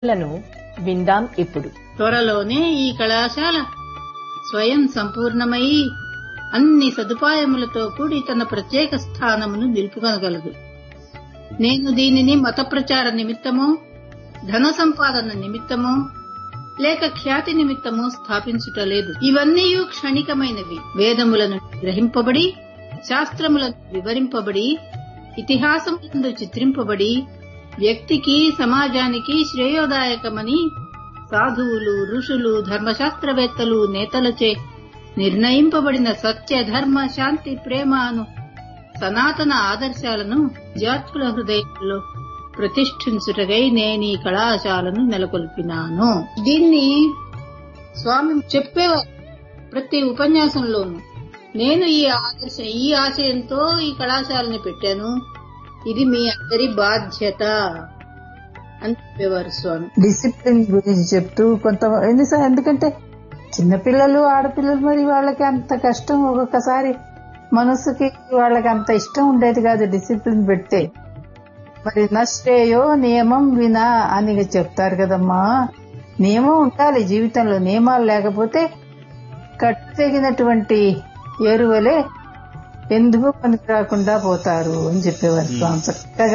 లను విందాం ఇప్పుడు. త్వరలోనే ఈ కళాశాల స్వయం సంపూర్ణమై అన్ని సదుపాయములతో కూడి తన ప్రత్యేక స్థానమును నిలుపుకొనగలదు. నేను దీనిని మత ప్రచార నిమిత్తమో, ధన సంపాదన నిమిత్తమో, లేక ఖ్యాతి నిమిత్తమో స్థాపించుటలేదు. ఇవన్నీ క్షణికమైనవి. వేదములను గ్రహింపబడి, శాస్త్రములను వివరింపబడి, ఇతిహాసములందు చిత్రింపబడి, వ్యక్తికి సమాజానికి శ్రేయోదాయకమని సాధువులు, ఋషులు, ధర్మశాస్త్రవేత్తలు, నేతలచే నిర్ణయింపబడిన సత్య, ధర్మ, శాంతి, ప్రేమ అను సనాతన ఆదర్శాలను విద్యార్థుల హృదయాల్లో ప్రతిష్ఠించుటకై నేను ఈ కళాశాలను నెలకొల్పినాను. దీన్ని స్వామి చెప్పేవారు ప్రతి ఉపన్యాసంలోనూ. నేను ఈ ఆశయంతో ఈ కళాశాలని పెట్టాను, ఇది మీ అందరి బాధ్యత అని చెప్పేవారు స్వామి. డిసిప్లిన్ గురించి చెప్తూ ఎందుకంటే చిన్నపిల్లలు, ఆడపిల్లలు, మరి వాళ్ళకి అంత కష్టం, ఒక్కొక్కసారి మనసుకి వాళ్ళకి అంత ఇష్టం ఉండేది కాదు డిసిప్లిన్ పెడితే. మరి నష్టేయో నియమం వినా అని చెప్తారు కదమ్మా. నియమం ఉండాలి జీవితంలో. నియమాలు లేకపోతే కట్టు తెగినటువంటి ఎరువలే ఎందుకు పనికి రాకుండా పోతారు అని చెప్పేవారు స్వామి. చక్కగా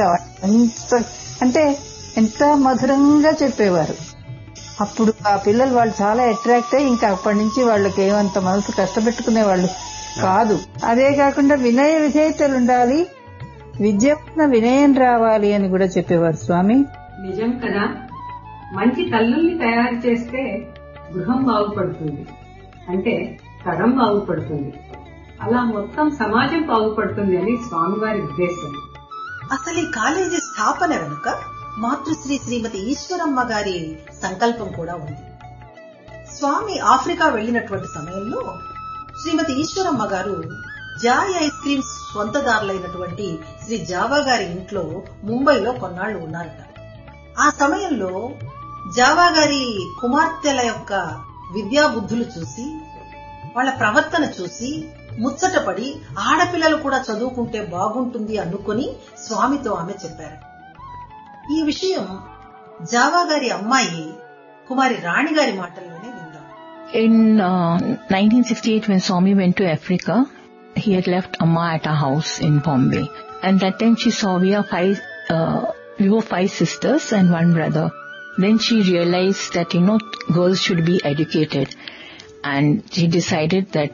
ఎంత మధురంగా చెప్పేవారు. అప్పుడు ఆ పిల్లలు వాళ్ళు చాలా అట్రాక్ట్ అయ్యి ఇంకా అప్పటి నుంచి వాళ్ళకి ఏమంత మనసు కష్టపెట్టుకునే వాళ్ళు కాదు. అదే కాకుండా వినయ విధేయతలు ఉండాలి, విద్య వినయం రావాలి అని కూడా చెప్పేవారు స్వామి. నిజం కదా, మంచి తల్లుల్ని తయారు చేస్తే గృహం బాగుపడుతుంది, అంటే తరం బాగుపడుతుంది, అలా మొత్తం సమాజం బాగుపడుతుంది అని స్వామివారి ఉద్దేశం. అసలు ఈ కాలేజీ స్థాపన వెనుక మాతృశ్రీ శ్రీమతి ఈశ్వరమ్మ గారి సంకల్పం కూడా ఉంది. స్వామి ఆఫ్రికా వెళ్లినటువంటి సమయంలో శ్రీమతి ఈశ్వరమ్మ గారు Joy ice creams స్వంతదారులైనటువంటి Shri Java గారి ఇంట్లో ముంబైలో కొన్నాళ్లు ఉన్నారట. ఆ సమయంలో జావా గారి కుమార్తెల యొక్క విద్యాబుద్ధులు చూసి, వాళ్ళ ప్రవర్తన చూసి ముచ్చటపడి ఆడపిల్లలు కూడా చదువుకుంటే బాగుంటుంది అనుకుని స్వామితో ఆమె చెప్పారు. ఈ విషయం జావా గారి అమ్మాయి కుమారి రాణి గారి మాటల్లోనే విందాం. In 1968, when Swami went to Africa, he had left Amma at our house in Bombay. And that time she saw we were 5 sisters and 1 brother. Then she realized that, girls should be educated. And she decided that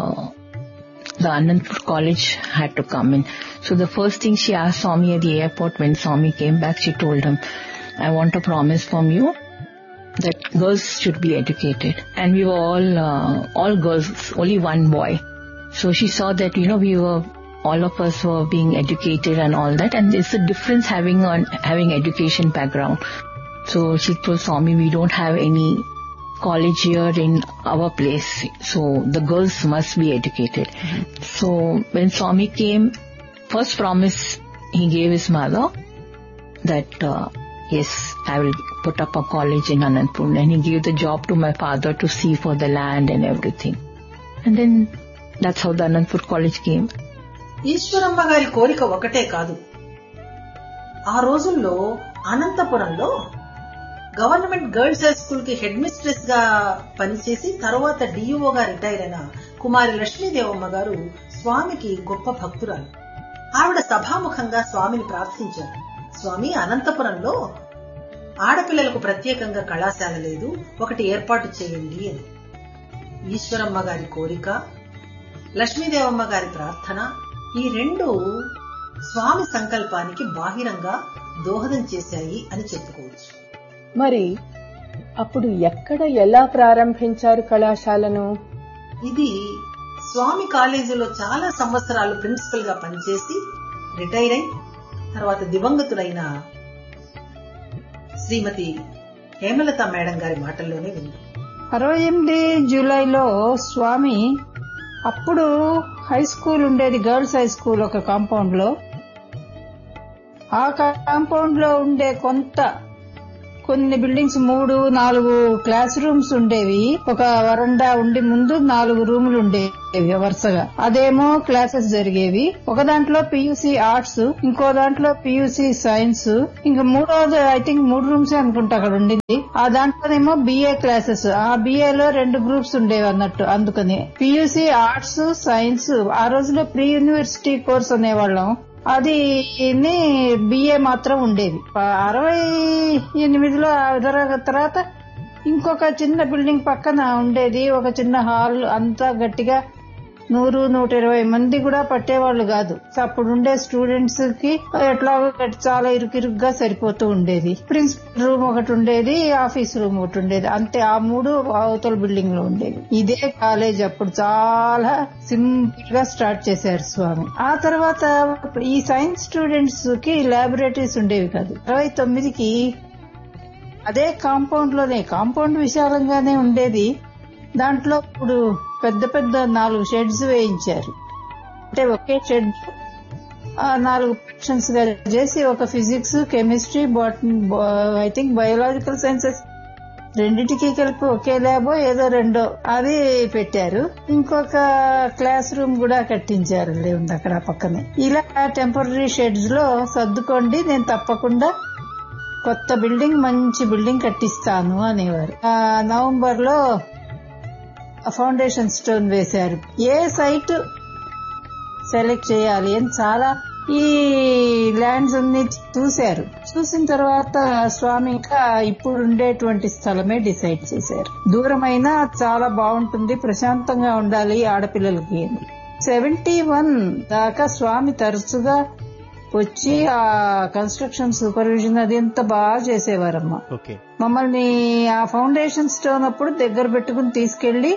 the Anandpur College had to come in. So the first thing she asked Swami at the airport when Swami came back, she told him, I want a promise from you that girls should be educated. And we were all girls, only 1 boy. So she saw that, all of us were being educated and all that. And it's a difference having education background. So she told Swami, we don't have any college here in our place, so the girls must be educated. Mm-hmm. So when Swami came, first promise he gave his mother that yes, I will put up a college in Anandpur, and he gave the job to my father to see for the land and everything. And then that's how the Anandpur College came. Eshwaramma గారి కోరిక ఒకటే కాదు. ఆ రోజుల్లో అనంతపురంలో government girls high school కి head mistress గా పనిచేసి తర్వాత డిఈఓ గా రిటైర్ అయిన కుమారి లక్ష్మీదేవమ్మ గారు స్వామికి గొప్ప భక్తురాలు. ఆవిడ సభాముఖంగా స్వామిని ప్రార్థించారు, స్వామి, అనంతపురంలో ఆడపిల్లలకు ప్రత్యేకంగా కళాశాల లేదు, ఒకటి ఏర్పాటు చేయండి అని. ఈశ్వరమ్మ గారి కోరిక, లక్ష్మీదేవమ్మ గారి ప్రార్థన, ఈ 2 స్వామి సంకల్పానికి బాహిరంగా దోహదం చేశాయి అని చెప్పుకోవచ్చు. మరి అప్పుడు ఎక్కడ, ఎలా ప్రారంభించారు కళాశాలను? ఇది స్వామి కాలేజీలో చాలా సంవత్సరాలు ప్రిన్సిపల్ గా పనిచేసి రిటైర్ అయి తర్వాత దివంగతులైన శ్రీమతి హేమలత మేడం గారి మాటల్లోనే వింది. 68 జూలైలో స్వామి, అప్పుడు హై స్కూల్ ఉండేది, గర్ల్స్ హై స్కూల్ ఒక కాంపౌండ్ లో. ఆ కాంపౌండ్ లో ఉండే కొంత కొన్ని బిల్డింగ్స్ 3-4 క్లాస్ రూమ్స్ ఉండేవి. ఒక వరండా ఉండి ముందు 4 రూములు ఉండేవి వరుసగా. అదేమో క్లాసెస్ జరిగేవి. ఒక దాంట్లో పియూసీ ఆర్ట్స్, ఇంకో దాంట్లో పియూసీ సైన్స్, ఇంకా మూడోది ఐ థింక్ 3 రూమ్స్ అనుకుంటా అక్కడ ఉండింది. ఆ దాంట్లోనేమో బిఏ క్లాసెస్. ఆ బిఏలో 2 గ్రూప్స్ ఉండేవి అన్నట్టు. అందుకని పియూసీ ఆర్ట్స్ సైన్స్ ఆ రోజులో ప్రీ యూనివర్సిటీ కోర్స్ అనేవాళ్ళం. అది బిఏ మాత్రం ఉండేది. 68లో తర్వాత ఇంకొక చిన్న బిల్డింగ్ పక్కన ఉండేది ఒక చిన్న హాల్. అంతా గట్టిగా 100-120 మంది కూడా పట్టేవాళ్లు కాదు. అప్పుడు ఉండే స్టూడెంట్స్ కి ఎట్లాగో చాలా ఇరుకిరుగ్గా సరిపోతూ ఉండేది. ప్రిన్సిపల్ రూమ్ ఒకటి ఉండేది, ఆఫీస్ రూమ్ ఒకటి ఉండేది. అంతే. ఆ 3 అవతల బిల్డింగ్ లో ఉండేది. ఇదే కాలేజ్. అప్పుడు చాలా సింపుల్ గా స్టార్ట్ చేశారు స్వామి. ఆ తర్వాత ఈ సైన్స్ స్టూడెంట్స్ కి ల్యాబొరేటరీస్ ఉండేవి కాదు. 69కి అదే కాంపౌండ్ లోనే, కాంపౌండ్ విశాలంగానే ఉండేది. దాంట్లో ఇప్పుడు పెద్ద పెద్ద 4 షెడ్స్ వేయించారు. అంటే ఒకే షెడ్ 4 సెక్షన్స్ గా చేసి ఒక physics, chemistry, botany, I think biological sciences రెండింటికి కలిపి ఒకే ల్యాబో ఏదో రెండో అది పెట్టారు. ఇంకొక క్లాస్ రూమ్ కూడా కట్టించారు ఉంది అక్కడ పక్కనే. ఇలా టెంపరరీ షెడ్స్ లో సర్దుకోండి, నేను తప్పకుండా కొత్త బిల్డింగ్, మంచి బిల్డింగ్ కట్టిస్తాను అనేవారు. నవంబర్ లో ఫౌండేషన్ స్టోన్ వేశారు. ఏ సైట్ సెలెక్ట్ చేయాలి అని చాలా ఈ ల్యాండ్స్ అన్ని చూశారు. చూసిన తర్వాత స్వామి ఇంకా ఇప్పుడు ఉండేటువంటి స్థలమే డిసైడ్ చేశారు. దూరమైనా చాలా బాగుంటుంది, ప్రశాంతంగా ఉండాలి ఆడపిల్లలకి. 71 దాకా స్వామి తరచుగా వచ్చి ఆ కన్స్ట్రక్షన్ సూపర్విజన్ అది ఎంత బాగా చేసేవారమ్మా. మమ్మల్ని ఆ ఫౌండేషన్ స్టోన్ అప్పుడు దగ్గర పెట్టుకుని తీసుకెళ్లి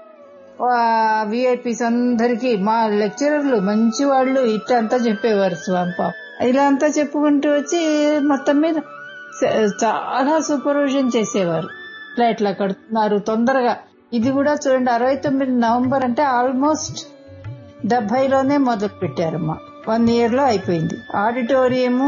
విఐపీస్ అందరికి, మా లెక్చరర్లు మంచి వాళ్ళు ఇట్లంతా చెప్పేవారు స్వామి. పాప ఇలా అంతా చెప్పుకుంటూ వచ్చి మొత్తం మీద చాలా సూపర్విజన్ చేసేవారు. ఇట్లా కడుతున్నారు తొందరగా. ఇది కూడా చూడండి, 69 నవంబర్ అంటే ఆల్మోస్ట్ 70లోనే మొదలు పెట్టారమ్మా. 1 year లో అయిపోయింది. Auditorium,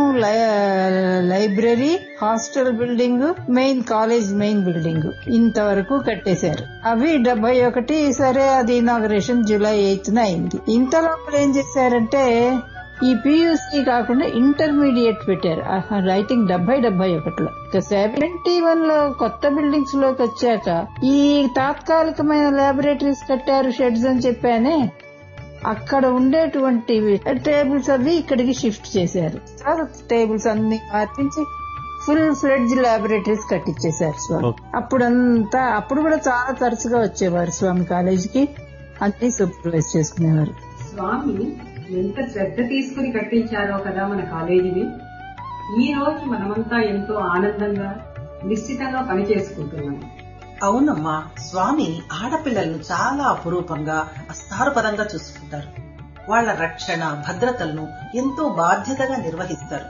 library, hostel building, main college main building ఇంతవరకు కట్టేశారు. అవి 71. సరే, అది ఇనాగరేషన్ July 8న అయింది. ఇంతలో ఏం చేశారంటే ఈ పియూసీ కాకుండా ఇంటర్మీడియట్ పెట్టారు. I think 70-71లో. 71లో కొత్త బిల్డింగ్స్ లోకి వచ్చాక ఈ తాత్కాలికమైన ల్యాబొరేటరీస్ కట్టారు, షెడ్స్ అని చెప్పానే. అక్కడ ఉండేటువంటి టేబుల్స్ అవి ఇక్కడికి షిఫ్ట్ చేశారు. టేబుల్స్ అన్ని మార్పించి ఫుల్ ఫ్లెడ్జ్ ల్యాబొరేటరీస్ కట్టించేశారు స్వామి. అప్పుడు కూడా చాలా తరచుగా వచ్చేవారు స్వామి కాలేజీకి. అన్ని సూపర్వైజ్ చేసుకునేవారు. స్వామి ఎంత శ్రద్ధ తీసుకుని కట్టించారో కదా మన కాలేజీని. ఈ రోజు మనమంతా ఎంతో ఆనందంగా నిశ్చితంగా పని చేసుకుంటున్నాం. అవునమ్మా, స్వామి ఆడపిల్లలను చాలా అపురూపంగా, అస్తారపదంగా చూసుకుంటారు. వాళ్ల రక్షణ, భద్రతలను ఎంతో బాధ్యతగా నిర్వహిస్తారు.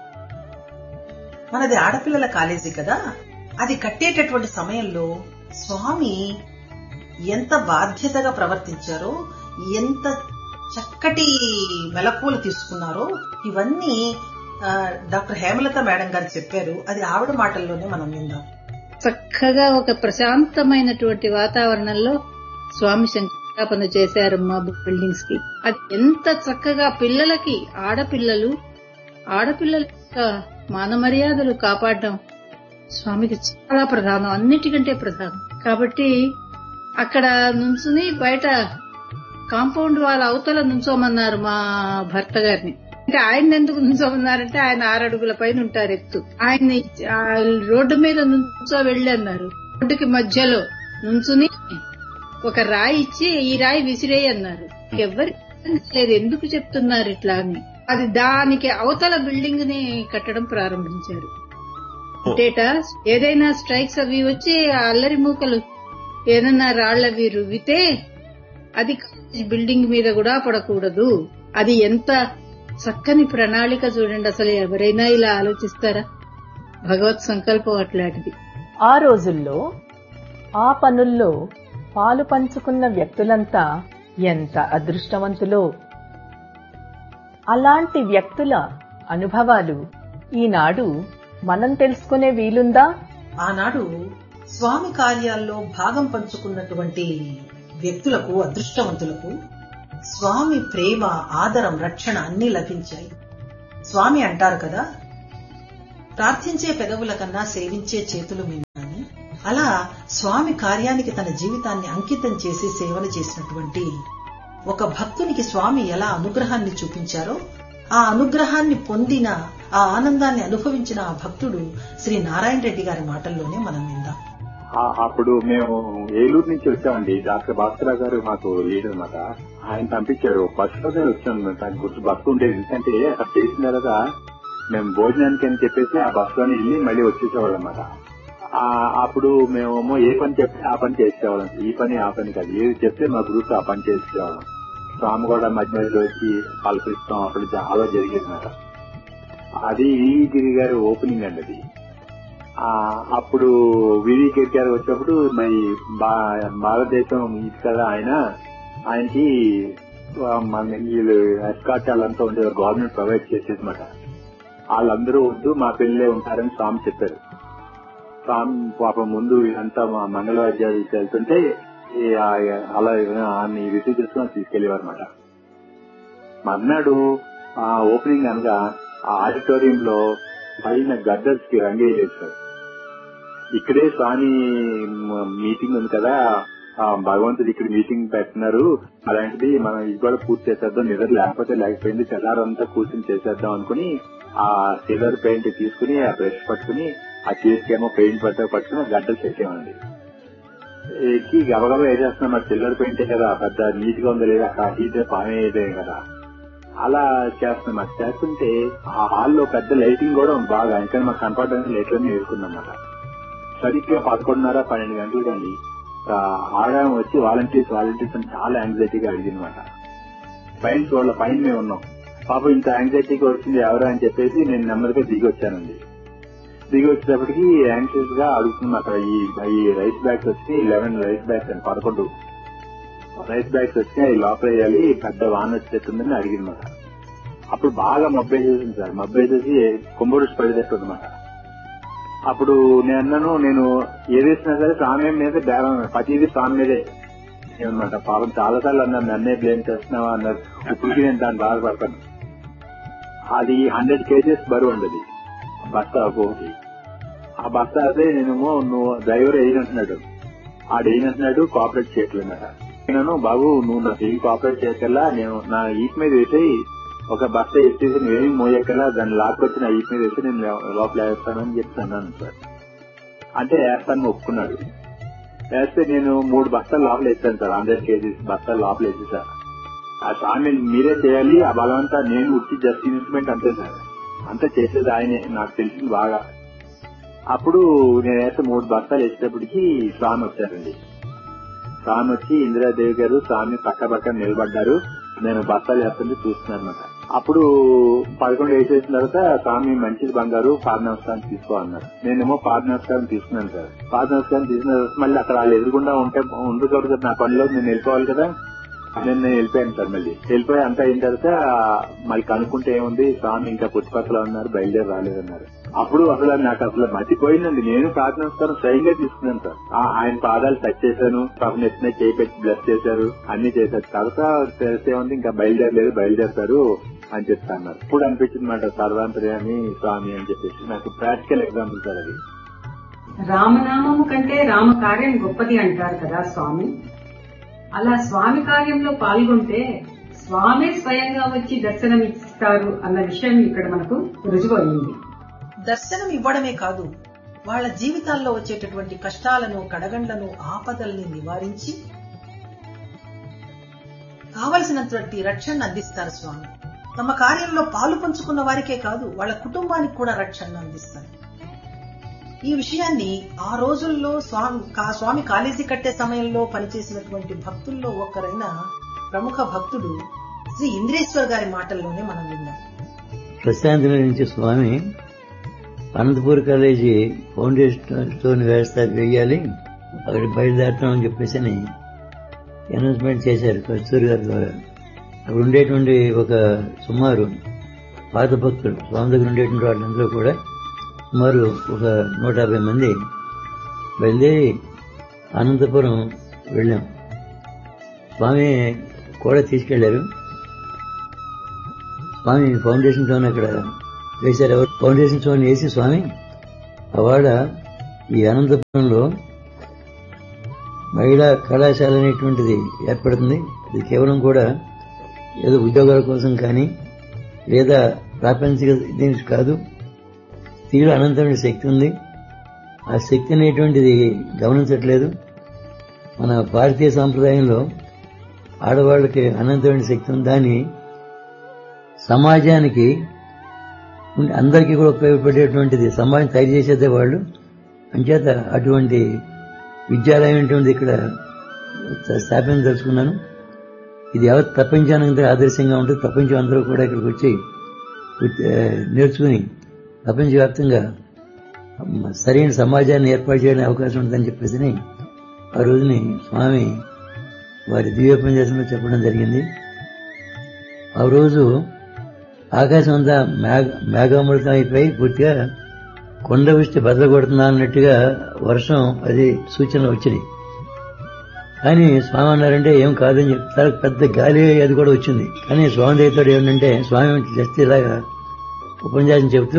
మనది ఆడపిల్లల కాలేజీ కదా, అది కట్టేటటువంటి సమయంలో స్వామి ఎంత బాధ్యతగా ప్రవర్తించారో, ఎంత చక్కటి మెలకువలు తీసుకున్నారో ఇవన్నీ డాక్టర్ హేమలత మేడం గారు చెప్పారు. అది ఆవిడ మాటల్లోనే మనం విందాం. చక్కగా ఒక ప్రశాంతమైనటువంటి వాతావరణంలో స్వామి శంకుస్థాపన చేశారు మా బిల్డింగ్స్ కి. అది ఎంత చక్కగా పిల్లలకి, ఆడపిల్లల యొక్క మాన మర్యాదలు కాపాడడం స్వామికి చాలా ప్రధానం, అన్నిటికంటే ప్రధానం. కాబట్టి అక్కడ నుంచుని బయట కాంపౌండ్ వాళ్ళ అవతల నుంచోమన్నారు మా భర్త గారిని. అంటే ఆయన ఎందుకు నుంచోమన్నారంటే ఆయన 6 అడుగుల పైన ఉంటారు ఎత్తు. ఆయన్ని రోడ్డు మీద నుంచో వెళ్ళి అన్నారు. రోడ్డుకి మధ్యలో నుంచుని ఒక రాయి ఇచ్చి ఈ రాయి విసిరేయి అన్నారు. ఎవరికి లేదు ఎందుకు చెప్తున్నారు ఇట్లా అని. అది దానికి అవతల బిల్డింగ్ ని కట్టడం ప్రారంభించారు. అంటేట ఏదైనా స్ట్రైక్స్ అవి వచ్చి అల్లరి మూకలు ఏదన్నా రాళ్లవి రువ్వితే అది బిల్డింగ్ మీద కూడా పడకూడదు. అది ఎంత చక్కని ప్రణాళిక చూడండి. అసలు ఎవరైనా ఇలా ఆలోచిస్తారా? భగవత్ సంకల్పం అట్లాంటిది. ఆ రోజుల్లో ఆ పనుల్లో పాలు పంచుకున్న వ్యక్తులంతా ఎంత అదృష్టవంతులో. అలాంటి వ్యక్తుల అనుభవాలు ఈనాడు మనం తెలుసుకునే వీలుందా? ఆనాడు స్వామి కార్యాల్లో భాగం పంచుకున్నటువంటి వ్యక్తులకు, అదృష్టవంతులకు స్వామి ప్రేమ, ఆదరం, రక్షణ అన్నీ లభించాయి. స్వామి అంటారు కదా, ప్రార్థించే పెదవుల కన్నా సేవించే చేతులు మిన్నని. అలా స్వామి కార్యానికి తన జీవితాన్ని అంకితం చేసి సేవలు చేసినటువంటి ఒక భక్తునికి స్వామి ఎలా అనుగ్రహాన్ని చూపించారో, ఆ అనుగ్రహాన్ని పొందిన, ఆ ఆనందాన్ని అనుభవించిన ఆ భక్తుడు శ్రీ నారాయణ రెడ్డి గారి మాటల్లోనే మనం విందాం. అప్పుడు మేము ఏలూరు నుంచి వచ్చామండి. డాక్టర్ భాస్కరరావు గారు మాకు లీడర్ అనమాట. ఆయన పంపించారు. బస్సులోనే వచ్చాను. దాని గురించి బస్సు ఉండేది. ఎందుకంటే అక్కడ చేసిన తర్వాత మేము భోజనానికి అని చెప్పేసి ఆ బస్సులోనే వెళ్ళి మళ్ళీ వచ్చేసేవాళ్ళం అనమాట. అప్పుడు మేము ఏ పని చెప్తే ఆ పని చేసేవాళ్ళం. ఈ పని ఆ పని కాదు, ఏది చెప్తే మా గ్రూప్ ఆ పని చేసేవాళ్ళం. స్వామి కూడా మధ్య మధ్యలో వచ్చి పలకరిస్తాం. అప్పుడు చాలా జరిగేది అనమాట. అది గిరి గారి ఓపెనింగ్ అండి. అది అప్పుడు వివి గిరి గారు వచ్చినప్పుడు మరి భారతదేశం ఇది కదా, ఆయనకి వీళ్ళు ఎస్కాట్ వాళ్ళంతా ఉండేవారు. Government provide చేసేదన్నమాట. వాళ్ళందరూ వద్దు, మా పిల్లలే ఉంటారని స్వామి చెప్పారు. స్వామి పాపం ముందు అంతా మంగళవాద్యాలు వెళ్తుంటే అలా ఆమె రిసీవ్ చేసుకుని తీసుకెళ్లేవారు అనమాట. మర్నాడు ఓపెనింగ్ అనగా ఆ ఆడిటోరియంలో పైన గద్దర్స్ కి రంగేజ్ చేశారు. ఇక్కడే స్వామి మీటింగ్ ఉంది కదా, భగవంతుడు ఇక్కడ మీటింగ్ పెట్టినారు, అలాంటిది మనం ఇది కూడా పూర్తి చేసేద్దాం, నిద్ర లేకపోయింది, తెల్లారంతా కూర్చొని చేసేద్దాం అనుకుని ఆ సిల్వర్ పెయింట్ తీసుకుని ఆ బ్రష్ పట్టుకుని ఆ చేతికేమో పెయింట్ పట్టుకుని గడ్డలు చేసేమండి. ఎక్కి గబగబా వేసేస్తున్నాం. మరి సిల్వర్ పెయింటే కదా, పెద్ద నీట్ గా ఉందో లేదా, హీట్ పామే కదా, అలా చేస్తున్నాం. అది చేస్తుంటే ఆ హాల్లో పెద్ద లైటింగ్ కూడా బాగా, ఇంకా మాకు కనపడడానికి లైట్లన్నీ వేసుకున్నమాట. సరిగ్గా 11:30-12 గంటలు కండి ఆడాయం వచ్చి వాలంటీర్స్ అని చాలా యాంగ్జైటీగా అడిగిందన్నమాట. పైన మేము ఉన్నాం. పాపం ఇంత యాంగ్జైటీగా వచ్చింది ఎవరు అని చెప్పేసి నేను నెమ్మదిగా దిగి వచ్చానండి. దిగి వచ్చేటప్పటికి యాంగ్షియస్ గా అడుగుతున్నాం. అక్కడ ఈ రైస్ బ్యాగ్స్ వచ్చి 11 రైస్ బ్యాగ్స్ అని 11 రైస్ బ్యాగ్స్ వచ్చి అవి లోపల వేయాలి, పెద్ద వాన వచ్చేస్తుందని అడిగిందన్నమాట. అప్పుడు బాగా మబ్బేసేసింది సార్. మబ్బేసేసి కుంభరుషి పడినట్టు అనమాట. అప్పుడు నేను అన్నాను, నేను ఏదేసినా సరే స్వామి మీద బేరం, ప్రతిదీ స్వామి మీదే అనమాట. పాపం చాలా సార్లు అన్నారు, నన్నే బ్లేమ్ చేస్తున్నావా అన్నారు. ఇప్పటికీ నేను దాన్ని బాధపడతాను. అది 100 kgs బరువు ఉండదు బస్తా ఒకటి. ఆ బస్తా అదే నేనేమో నువ్వు డ్రైవర్ వేయనంటున్నాడు, ఆడేయనంటున్నాడు, కోఆపరేట్ చేయట్లేదన్నమాట. నేను బాబు నువ్వు నాకు ఏం కోఆపరేట్ చేయకల్లా, నేను నా ఈట్ మీద వేసి ఒక బస్తా ఎత్తేసి నువ్వేమి మోయకల్లా దాన్ని లాక్కొచ్చి నా ఈట్ మీద వేసి నేను లోపల వేస్తానని చెప్తున్నాను సార్. అంటే వేస్తాను ఒప్పుకున్నాడు. వేస్తే నేను 3 బస్తాలు లోపల వేస్తాను సార్. 100 kgs బస్తాలు లోపల వేసి సార్. ఆ స్వామి మీరే చేయాలి, ఆ బలమంతా నేను ఉట్టి జస్ట్ ఇన్స్ట్రుమెంట్ అంతే సార్. అంతా చేసేది ఆయనే, నాకు తెలిసింది బాగా. అప్పుడు నేను వేస్తే 3 బస్తాలు వేసేటప్పటికి స్వామి వచ్చారండి. స్వామి వచ్చి ఇందిరాదేవి గారు స్వామి పక్క నిలబడ్డారు. నేను బస్తాలు వేస్తుంటే చూస్తున్నాను అనమాట. అప్పుడు 11 వేసేసిన తర్వాత స్వామి మంచిది బంగారు పాద నమస్కారం తీసుకో అన్నారు. నేనేమో పాద నమస్కారం తీసుకున్నాను సార్. పాద నమస్కారం తీసుకున్న తర్వాత మళ్ళీ అక్కడ వాళ్ళు ఎదురుకుండా ఉండకూడదు కదా, నా పనిలో నేను వెళ్ళిపోవాలి కదా. నేను వెళ్ళిపోయాను సార్. మళ్ళీ వెళ్ళిపోయి అంతా అయిన తర్వాత మళ్ళీ కనుక్కుంటే ఏముంది, స్వామి ఇంకా పుట్టుపక్కల ఉన్నారు, బయలుదేరి రాలేదన్నారు. అప్పుడు నాకు అసలు మర్చిపోయిందండి. నేను పాద నమస్కారం స్వయంగా తీసుకున్నాను సార్. ఆయన పాదాలు టచ్ చేశాను, పాపం ఎత్తున చేయి పెట్టి బ్లెస్ చేశారు, అన్ని చేశారు. తర్వాత తెలిసే ఉంది ఇంకా బయలుదేరుతారు అని చెప్తా అన్నారు. ఇప్పుడు అనిపించింది మాట సర్వాంతర్యామి స్వామి అని చెప్పేసి. నాకు ప్రాక్టికల్ ఎగ్జాంపుల్ సార్ అది. రామనామము కంటే రామ కార్యం గొప్పది అంటారు కదా స్వామి. అలా స్వామి కార్యంలో పాల్గొంటే స్వామి స్వయంగా వచ్చి దర్శనం ఇస్తారు అన్న విషయం ఇక్కడ మనకు రుజువయింది. దర్శనం ఇవ్వడమే కాదు, వాళ్ళ జీవితాల్లో వచ్చేటటువంటి కష్టాలను, కడగండ్లను, ఆపదల్ని నివారించి కావలసినటువంటి రక్షణ అందిస్తారు స్వామి. తమ కార్యంలో పాలు పంచుకున్న వారికే కాదు, వాళ్ళ కుటుంబానికి కూడా రక్షణ అందిస్తారు. ఈ విషయాన్ని ఆ రోజుల్లో స్వామి కాలేజీ కట్టే సమయంలో పనిచేసినటువంటి భక్తుల్లో ఒకరైన ప్రముఖ భక్తుడు శ్రీ ఇంద్రేశ్వర్ గారి మాటల్లోనే మనం విన్నాం. ప్రశాంతి నుంచి స్వామి అనంతపూర్ కాలేజీ ఫౌండేషన్ స్టోన్ వేయాలి, అక్కడ బయలుదేరుతామని చెప్పేసి అనౌన్స్మెంట్ చేశారు కస్తూరి గారి ద్వారా. అక్కడ ఉండేటువంటి ఒక సుమారు పాత భక్తులు స్వామి దగ్గర ఉండేటువంటి వాళ్ళందరూ కూడా సుమారు ఒక 150 మంది బయలుదేరి అనంతపురం వెళ్ళాం. స్వామి కూడా తీసుకెళ్లారు. స్వామి ఫౌండేషన్ స్టోన్ అక్కడ వేశారు. ఫౌండేషన్ స్టోన్ వేసి స్వామి అవాడ ఈ అనంతపురంలో మహిళా కళాశాల అనేటువంటిది ఏర్పడుతుంది. ఇది కేవలం కూడా ఏదో ఉద్యోగాల కోసం కానీ లేదా ప్రాపంచిక దీనికి కాదు. స్త్రీలో అనంతమైన శక్తి ఉంది. ఆ శక్తి అనేటువంటిది గమనించట్లేదు. మన భారతీయ సాంప్రదాయంలో ఆడవాళ్ళకి అనంతమైన శక్తి ఉంది. దాన్ని సమాజానికి అందరికీ కూడా ఉపయోగపడేటువంటిది సమాజం తయారు చేసేదే వాళ్ళు. అంచేత అటువంటి విద్యాలయం అనేటువంటిది ఇక్కడ స్థాపించదలుచుకున్నాను. ఇది యావత్ ప్రపంచానికి ఆదర్శంగా ఉంటుంది. ప్రపంచం అందరూ కూడా ఇక్కడికి వచ్చి నేర్చుకుని ప్రపంచవ్యాప్తంగా సరైన సమాజాన్ని ఏర్పాటు చేయడానికి అవకాశం ఉంటుందని చెప్పేసి ఆ రోజుని స్వామి వారి దివ్యోపన్యాసంలో చెప్పడం జరిగింది. ఆ రోజు ఆకాశం అంతా మేఘామృతం అయిపోయి పూర్తిగా కొండ వృష్టి బదలగొడుతున్నా అన్నట్టుగా వర్షం అది సూచనలు వచ్చినాయి. కానీ స్వామి అన్నారంటే ఏం కాదని చెప్తారు. పెద్ద గాలి అది కూడా వచ్చింది. కానీ స్వామి దగ్గర ఏమిటంటే స్వామి జస్ట్ ఇలాగా ఉపన్యాసం చెబుతూ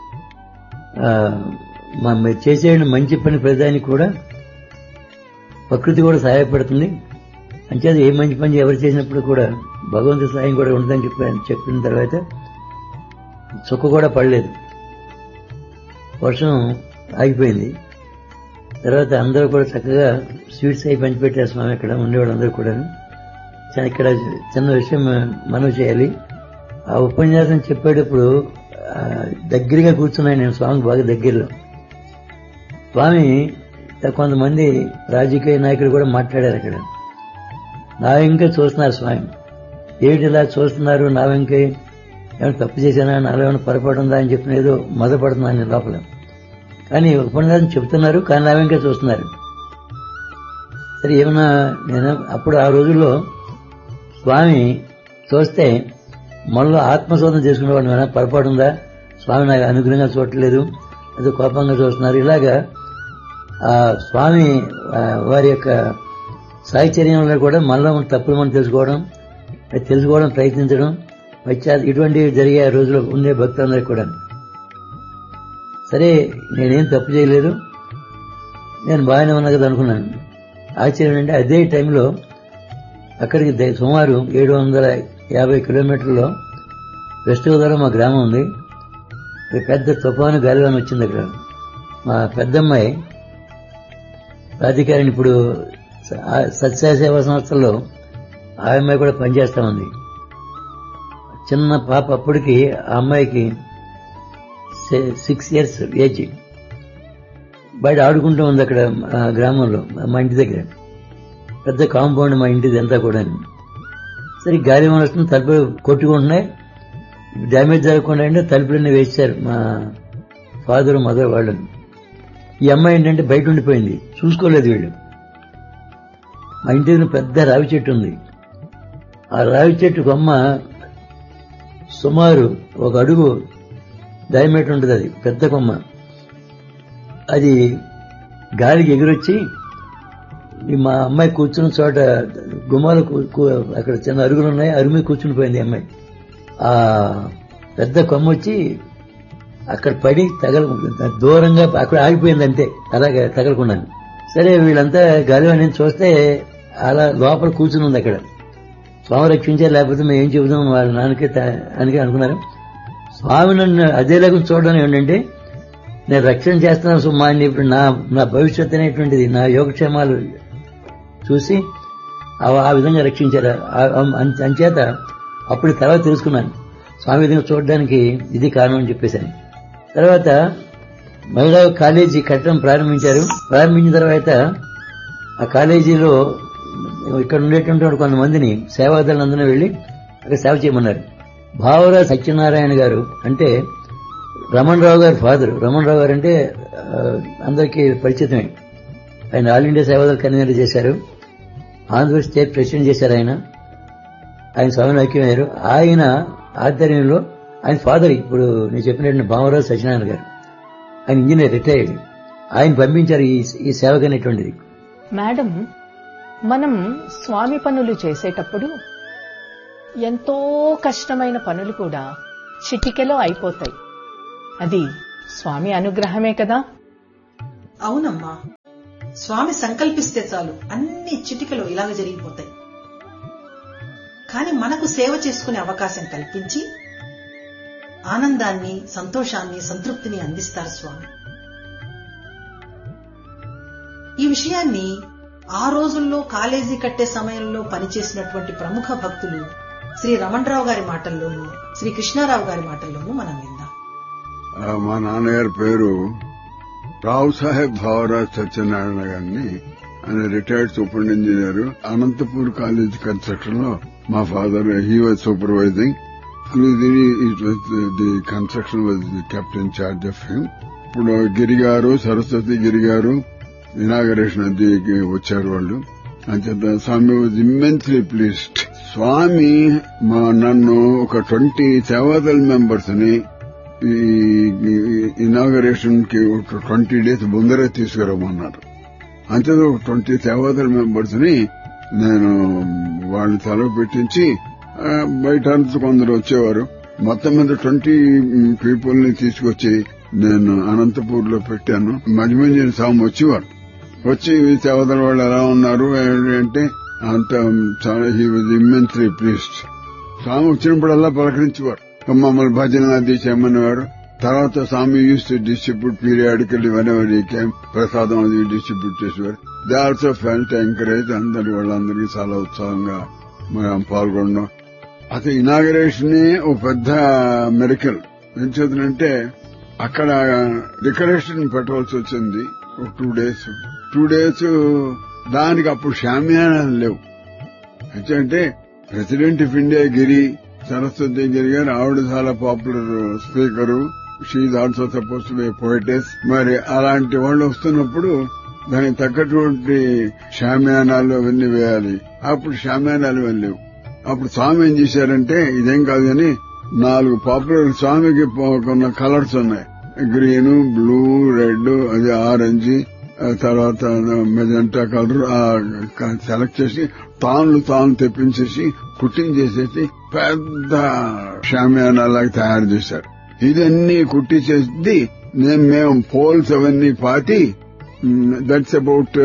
మీరు చేసే మంచి పని ప్రతిదానికి కూడా ప్రకృతి కూడా సహాయపడుతుంది. అంచేత ఏ మంచి పని ఎవరు చేసినప్పుడు కూడా భగవంతుడి సహాయం కూడా ఉంటుందని చెప్పిన తర్వాత చుక్క కూడా పడలేదు. వర్షం ఆగిపోయింది. తర్వాత అందరూ కూడా చక్కగా స్వీట్స్ అయి పంచిపెట్టారు స్వామి. అక్కడ ఉండేవాళ్ళందరూ కూడా. ఇక్కడ చిన్న విషయం మనవి చేయాలి. ఆ ఉపన్యాసం చెప్పేటప్పుడు దగ్గరగా కూర్చున్నాను నేను స్వామికి బాగా దగ్గరలో. స్వామి కొంతమంది రాజకీయ నాయకులు కూడా మాట్లాడారు అక్కడ. నా వెంకే చూస్తున్నారు స్వామి. ఏమిటి ఇలా చూస్తున్నారు? నా వెంకే ఏమైనా తప్పు చేశానా, నాలో ఏమైనా పొరపాటు ఉందా అని చెప్పిన ఏదో మొదపడుతున్నాను నేను లోపల. కానీ ఉపన్యాసం చెప్తున్నారు, కానీ నా వెంకే చూస్తున్నారు. సరే ఏమన్నా నేను అప్పుడు ఆ రోజుల్లో స్వామి చూస్తే మనలో ఆత్మశోధన చేసుకునేవాడు. ఏమైనా పొరపాటు ఉందా, స్వామి నాకు అనుగ్రహంగా చూడట్లేదు, ఏదో కోపంగా చూస్తున్నారు. ఇలాగా ఆ స్వామి వారి యొక్క సాహచర్యంలో కూడా మనలో తప్పులు మనం తెలుసుకోవడం ప్రయత్నించడం ఇటువంటివి జరిగే రోజుల్లో ఉండే భక్తులందరికీ కూడా. సరే నేనేం తప్పు చేయలేదు, నేను బాగానే ఉన్నా కదా అనుకున్నాను. ఆశ్చర్యం అంటే అదే టైంలో అక్కడికి సుమారు 750 కిలోమీటర్లో వెస్ట్ గోదావరిలో మా గ్రామం ఉంది. పెద్ద తుఫాను గాలివాన వచ్చింది. అక్కడ మా పెద్దమ్మాయి ప్రాధికారిని ఇప్పుడు సత్య సేవా సంస్థల్లో ఆ అమ్మాయి కూడా పనిచేస్తా ఉంది. చిన్న పాప అప్పటికి ఆ అమ్మాయికి 6 years ఏజ్. బయట ఆడుకుంటూ ఉంది అక్కడ గ్రామంలో మా ఇంటి దగ్గర. పెద్ద కాంపౌండ్ మా ఇంటిది అంతా కూడా. సరే గాలివాన వస్తుంది, తలుపులు కొట్టుకుంటున్నాయి. డ్యామేజ్ జరగకుండా అంటే తలుపులన్నీ వేశారు మా ఫాదర్ మదర్ వాళ్ళని. ఈ అమ్మాయి ఏంటంటే బయట ఉండిపోయింది, చూసుకోలేదు వీళ్ళు. మా ఇంటి దగ్గర పెద్ద రావి చెట్టు ఉంది. ఆ రావి చెట్టు కొమ్మ సుమారు 1 అడుగు డయామీటర్ ఉంటుంది. అది పెద్ద కొమ్మ. అది గాలికి ఎగురొచ్చి మా అమ్మాయి కూర్చున్న చోట గుమ్మాలు అక్కడ చిన్న అరుగులు ఉన్నాయి, అరుగు మీద కూర్చుని పోయింది అమ్మాయి. ఆ పెద్ద కొమ్మ వచ్చి అక్కడ పడి దూరంగా అక్కడ ఆగిపోయింది అంతే, అలాగే తగలకుండా. సరే వీళ్ళంతా గాలివాణి చూస్తే అలా లోపల కూర్చుని ఉంది అక్కడ. స్వామి రక్షించారు, లేకపోతే మేము ఏం చెబుతాం వాళ్ళ నాన్నకే అనుకున్నారు. స్వామి నన్ను అదేలాగా చూడడం ఏంటంటే నేను రక్షణ చేస్తున్నాను సుమా అని ఇప్పుడు నా భవిష్యత్తు అనేటువంటిది నా యోగక్షేమాలు చూసి ఆ విధంగా రక్షించారు. అంచేత అప్పుడు తర్వాత తెలుసుకున్నాను స్వామి విధంగా చూడడానికి ఇది కారణం అని చెప్పేసాను. తర్వాత మహిళా కాలేజీ కట్టడం ప్రారంభించారు. ప్రారంభించిన తర్వాత ఆ కాలేజీలో ఇక్కడ ఉండేటువంటి కొంతమందిని సేవాదళందరూ వెళ్లి అక్కడ సేవ చేయమన్నారు. భావరాజు సత్యనారాయణ గారు అంటే రమణరావు గారు ఫాదర్. రమణరావు గారు అంటే అందరికీ పరిచితమే. ఆయన ఆల్ ఇండియా సేవాదళ కన్వీనర్ చేశారు, ఆంధ్రప్రదేశ్ స్టేట్ ప్రెసిడెంట్ చేశారు. ఆయన స్వామిని ఐక్యమయ్యారు. ఆయన ఆధ్వర్యంలో ఆయన ఫాదర్ ఇప్పుడు నేను చెప్పినట్టు భావరాజు సత్యనారాయణ గారు ఆయన ఇంజనీర్ రిటైర్డ్. ఆయన పంపించారు ఈ సేవకు అనేటువంటిది. మేడం, మనం స్వామి పనులు చేసేటప్పుడు ఎంతో కష్టమైన పనులు కూడా చిటికెలో అయిపోతాయి. అది స్వామి అనుగ్రహమే కదా. అవునమ్మా, స్వామి సంకల్పిస్తే చాలు అన్ని చిటికలు ఇలాగ జరిగిపోతాయి. కాని మనకు సేవ చేసుకునే అవకాశం కల్పించి ఆనందాన్ని, సంతోషాన్ని, సంతృప్తిని అందిస్తారు స్వామి. ఈ విషయాన్ని ఆ రోజుల్లో కాలేజీ కట్టే సమయంలో పనిచేసినటువంటి ప్రముఖ భక్తులు శ్రీ రమణరావు గారి మాటల్లోనూ, శ్రీ కృష్ణారావు గారి మాటల్లోనూ మనం విందాం. మా నాన్నగారి పేరు రావు సాహెబ్ భావరాజ్ సత్యనారాయణ గారిని. ఆయన retired సూపరింట్ engineer. Anantapur college construction లో మా father he was supervising. The construction was kept in charge of him. ఇప్పుడు గిరిగారు, సరస్వతి గిరిగారు ఇనాగరేషన్ అది వచ్చారు వాళ్ళు. అంచేత స్వామి వాజ్ ఇమ్మెన్స్లీ ప్లీజ్డ్. స్వామి నన్ను ఒక 20 సేవాదళ మెంబర్స్ ని ఇనాగరేషన్ కి 20 days ముందరే తీసుకురమ్మన్నారు. అంచేత ఒక 20 సేవాదళ మెంబర్స్ ని నేను వాళ్ళని సెలవు పెట్టించి బయట కొందరు వచ్చేవారు. మొత్తం మీద 20 people ని తీసుకొచ్చి నేను అనంతపూర్ లో పెట్టాను. మధ్య స్వామి వచ్చేవారు. వచ్చి సేవాదళ వాళ్ళు ఎలా ఉన్నారు అంటే అంత చాలా హీ వాజ్ ఇమ్మెన్స్లీ ప్లీజ్డ్. స్వామి వచ్చినప్పుడల్లా పలకరించేవారు. మమ్మల్ని భజన అది చేయమనేవారు. తర్వాత స్వామి use to distribute periodically whenever he came, ప్రసాదం అది డిస్ట్రిబ్యూట్ చేసేవారు. They also felt encourage. వాళ్ళందరికీ చాలా ఉత్సాహంగా మనం పాల్గొన్నాం. అసలు ఇనాగరేషన్ ఓ పెద్ద మెరికల్. ఏం చేద్దంటే అక్కడ డెకరేషన్ పెట్టవలసి వచ్చింది. 2 days దానికి అప్పుడు షామియానాలు లేవు. అంటే ప్రెసిడెంట్ ఆఫ్ ఇండియా గిరి, సరస్వతి గిరి గారు, ఆవిడ చాలా popular speaker. She is also suppose to be పోయిటెస్. మరి అలాంటి వాళ్ళు వస్తున్నప్పుడు దానికి తగ్గటువంటి షామియానాలు అవన్నీ వేయాలి. అప్పుడు షామియానాలు అవన్నీ లేవు. అప్పుడు స్వామి ఏం చేశారంటే ఇదేం కాదు అని 4 పాపులర్ స్వామికి కొన్న కలర్స్ ఉన్నాయి. గ్రీన్, బ్లూ, రెడ్, అది ఆరెంజ్, తర్వాత మెజెంటా కలర్ సెలెక్ట్ చేసి తాను తెప్పించేసి కుట్టించేసేసి పెద్ద షామియానాలాగా తయారు చేశారు. ఇదన్నీ కుట్టించేసి మేము పోల్స్ అవన్నీ పాతి, that's about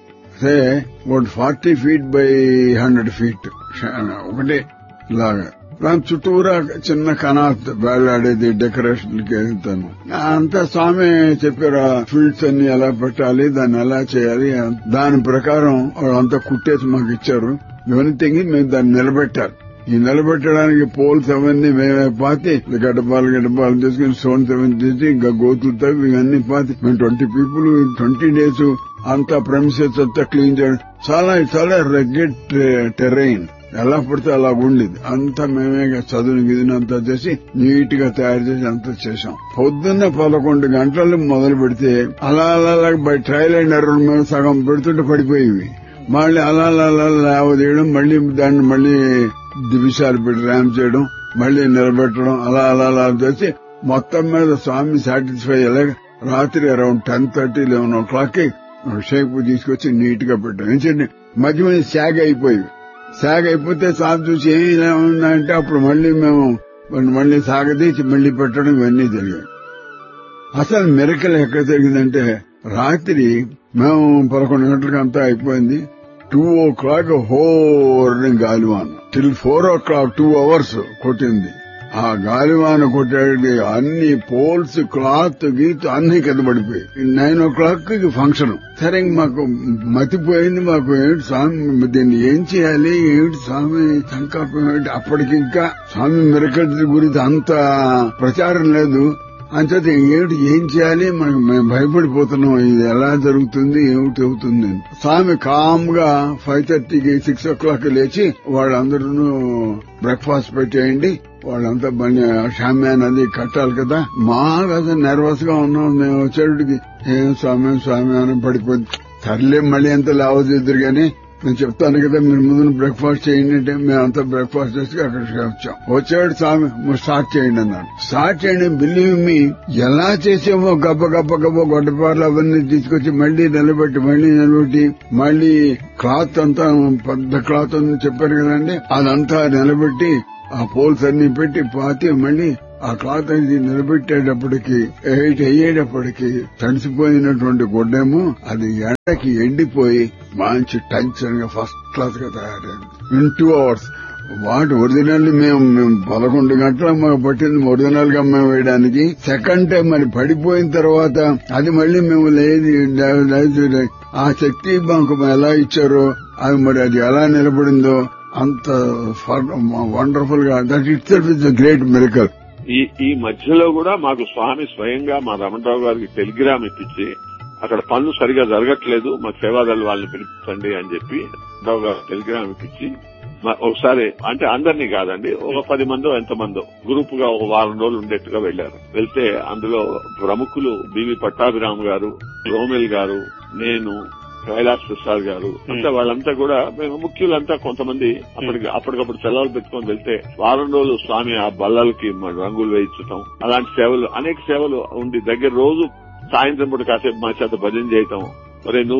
40 feet by 100 feet ఒకటే లాగా. దాని చుట్టూరా చిన్న కనాత్ వేలాడేది డెకరేషన్ కి వెళ్తాను. అంతా స్వామి చెప్పారు ఫీల్డ్స్ అన్ని ఎలా పెట్టాలి, దాన్ని ఎలా చేయాలి. దాని ప్రకారం అంతా కుట్టేసి మాకు ఇచ్చారు. ఇవన్నీ తెగి మేము దాన్ని నిలబెట్టారు. ఈ నిలబెట్టడానికి పోల్స్ అవన్నీ మేమే పాతి గడ్డపాలు తీసుకుని స్టోన్స్ అవన్నీ తీసి ఇంకా గోతులతో ఇవన్నీ పాతి మేము 20 people 20 days అంతా ప్రెమిసెస్ అంతా క్లీన్ చేయడం. చాలా రెగ్యులర్ టెరైన్, ఎలా పడితే అలా ఉండేది. అంతా మేమే చదువుని గిదిని అంతా చేసి నీట్ గా తయారు చేసి అంతా చేశాం. పొద్దున్న 11 గంటలు మొదలు పెడితే అలా బై ట్రయల్ అండ్ ఎర్రర్ మేము సగం పెడుతుంటే పడిపోయేవి. మళ్ళీ అలా లేవదీయడం, మళ్ళీ దాన్ని మళ్ళీ దివిషాలు పెట్టి ర్యామ్ చేయడం, మళ్ళీ నిలబెట్టడం, అలా చేసి మొత్తం మీద స్వామి సాటిస్ఫై అయ్యేలాగా రాత్రి అరౌండ్ 10:30, 11 o'clock షేప్ తీసుకొచ్చి నీట్ గా పెట్టాం. ఏంటంటే మధ్య శాగ్ అయిపోతే స్వామి చూసి ఏమి ఇలా ఉందంటే అప్పుడు మళ్ళీ సాగదీసి మళ్ళీ పెట్టడం ఇవన్నీ జరిగాయి. అసలు మిరకల్ ఎక్కడ జరిగిందంటే రాత్రి మేము 11 గంటలకు అంతా అయిపోయింది. 2 o'clock హోర్ని గాలివాన టిల్ 4 o'clock 2 hours కొట్టింది. ఆ గాలివాన కొట్టేది అన్ని పోల్స్, క్లాత్, గీత్ అన్ని కింద పడిపోయి 9 o'clock ఫంక్షన్. సరే మాకు మతిపోయింది. మాకు ఏమిటి స్వామి దీన్ని ఏం చేయాలి, ఏమిటి స్వామి సంకల్పం ఏమిటి. అప్పటికింకా స్వామి మిరకల్స్ గురించి అంత ప్రచారం లేదు. అంచేత ఏం చేయాలి, మేము భయపడిపోతున్నాం. ఇది ఎలా జరుగుతుంది, ఏమిటి అవుతుంది. స్వామి కామ్ గా 5:30కి 6 o'clock లేచి వాళ్ళందరూ బ్రేక్ఫాస్ట్ పెట్టేయండి, వాళ్ళంతా షామ్యాన్ అది కట్టాలి కదా. మాకు నర్వస్ గా ఉన్నాం. మేము వచ్చేటికి ఏం స్వామి అని పడిపోయింది. సర్లే మళ్ళీ ఎంత లావదిద్దరు గాని నేను చెప్తాను కదా మీరు ముందు బ్రేక్ఫాస్ట్ చేయండి అంటే మేమంతా బ్రేక్ఫాస్ట్ చేసి అక్కడికి వచ్చాడు స్వామి స్టార్ట్ చేయండి అన్నాడు. స్టార్ట్ చేయండి, బిలీవ్ మీ ఎలా చేసామో గబ్బ గొడ్డపార్లు అవన్నీ తీసుకొచ్చి మళ్లీ నిలబెట్టి మళ్లీ క్లాత్ అంతా పెద్ద క్లాత్ అని చెప్పారు కదండి, అదంతా నిలబెట్టి ఆ పోల్స్ అన్ని పెట్టి పాతి మళ్లీ ఆ క్లాత్ అనేది నిలబెట్టేటప్పటికి అయ్యేటప్పటికి తడిసిపోయినటువంటి గుడ్డేమో అది ఎండకి ఎండిపోయి మంచి టెన్షన్ గా ఫస్ట్ క్లాస్ గా తయారైంది ఇన్ 2 hours. వాటి ఒరిజినల్ మేము 11 గంటలకు మాకు పట్టింది ఒరిజినల్ గా మేము వేయడానికి. సెకండ్ టైం మరి పడిపోయిన తర్వాత అది మళ్లీ మేము లేదు ఆ శక్తి మాకు ఎలా ఇచ్చారో అది మరి అది ఎలా నిలబడిందో అంత వండర్ఫుల్ గా that it self is a great miracle. ఈ మధ్యలో కూడా మాకు స్వామి స్వయంగా మా రమణరావు గారికి టెలిగ్రామ్ ఇప్పించి అక్కడ పనులు సరిగా జరగట్లేదు, మా సేవాదాలు వాళ్ళని పిలిపించండి అని చెప్పి రావు గారు టెలిగ్రామ్ ఇప్పించి ఒకసారి అంటే అందరినీ కాదండి ఒక 10 మందో ఎంతమందో గ్రూప్ గా ఒక వారం రోజులు ఉండేట్టుగా వెళ్లారు. వెళ్తే అందులో ప్రముఖులు బివి పట్టాభిరామ్ గారు, రోమిల్ గారు, నేను, కైలాస్ ప్రసాద్ గారు అంతా వాళ్ళంతా కూడా మేము ముఖ్యులంతా కొంతమంది అప్పటికప్పుడు సెలవులు పెట్టుకొని వెళ్తే వారం రోజులు స్వామి ఆ బల్లలకి రంగులు వేయించటం అలాంటి సేవలు అనేక సేవలు ఉండి దగ్గర రోజు సాయంత్రం పూట కాసేపు మా చేత భజన చేయటం, ఒరే నువ్వు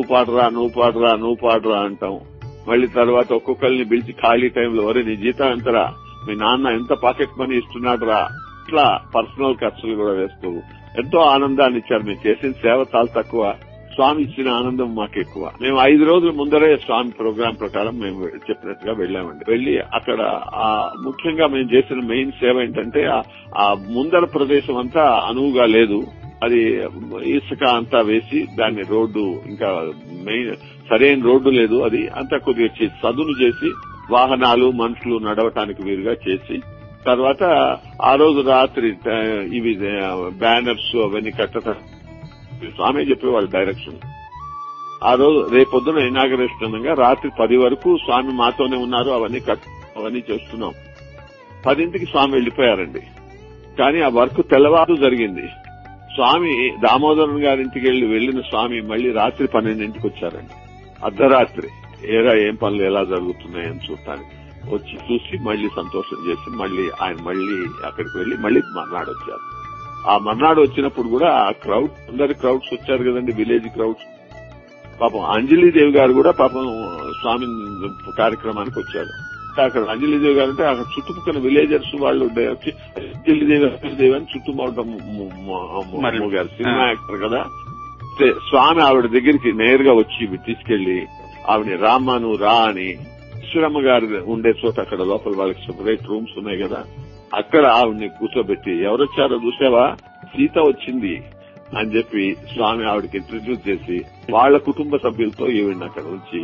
పాడరా అంటాం. మళ్లీ తర్వాత ఒక్కొక్కరిని పిలిచి ఖాళీ టైంలో ఒరే నీ జీతం ఎంతరా, మీ నాన్న ఎంత పాకెట్ మనీ ఇస్తున్నాడు రా, ఇట్లా పర్సనల్ ఖర్చులు కూడా వేస్తూ ఎంతో ఆనందాన్ని ఇచ్చారు. మేము చేసిన సేవ చాలా తక్కువ, స్వామి ఇచ్చిన ఆనందం మాకు ఎక్కువ. మేము 5 రోజుల ముందరే స్వామి ప్రోగ్రాం ప్రకారం మేము చెప్పినట్టుగా వెళ్లామండి. వెళ్లి అక్కడ ముఖ్యంగా మేము చేసిన మెయిన్ సేవ ఏంటంటే ఆ ముందర ప్రదేశం అంతా అనువుగా లేదు, అది ఇసుక అంతా వేసి దాన్ని రోడ్డు ఇంకా మెయిన్ సరైన రోడ్డు లేదు, అది అంతా కొద్దిగా సదును చేసి వాహనాలు మనుషులు నడవటానికి వీలుగా చేసి తర్వాత ఆ రోజు రాత్రి ఇవి బ్యానర్స్ అవన్నీ కట్టడం స్వామి చెప్పేవాళ్ళు డైరెక్షన్. ఆ రోజు రేపొద్దున ఇనాగరేషన్ అనగా రాత్రి 10 వరకు స్వామి మాతోనే ఉన్నారు, అవన్నీ చేస్తున్నాం. 10ంటికి స్వామి వెళ్లిపోయారండి. కానీ ఆ వర్క్ తెల్లవారు జరిగింది. స్వామి దామోదరన్ గారింటికి వెళ్లిన స్వామి మళ్లీ రాత్రి 12ంటికి వచ్చారండి. అర్ధరాత్రి ఏం పనులు ఎలా జరుగుతున్నాయని చూడటానికి వచ్చి చూసి మళ్లీ సంతోషం చేసి ఆయన మళ్లీ అక్కడికి వెళ్లి మళ్లీ మర్నాడు వచ్చారు. ఆ మర్నాడు వచ్చినప్పుడు కూడా ఆ అందరి క్రౌడ్స్ వచ్చారు కదండి, విలేజ్ క్రౌడ్స్. పాపం అంజలీదేవి గారు కూడా పాపం స్వామి కార్యక్రమానికి వచ్చారు. అక్కడ అంజలీదేవి గారు అంటే అక్కడ చుట్టుపక్కల విలేజర్స్ వాళ్ళు వచ్చి అంజలీదేవి అని చుట్టుముట్టడం గారు సినిమా యాక్టర్ కదా, స్వామి ఆవిడ దగ్గరికి నేరుగా వచ్చి తీసుకెళ్లి ఆవిడ రామ్మాను రా అని ఈశ్వరమ్మ గారు ఉండే చోట అక్కడ లోపల వాళ్ళకి సెపరేట్ రూమ్స్ ఉన్నాయి కదా, అక్కడ ఆవిడ్ని కూర్చోబెట్టి ఎవరొచ్చారో చూసావా, సీత వచ్చింది అని చెప్పి స్వామి ఆవిడకి ఇంట్రడ్యూస్ చేసి వాళ్ల కుటుంబ సభ్యులతో ఈవిడ్ని అక్కడ ఉంచి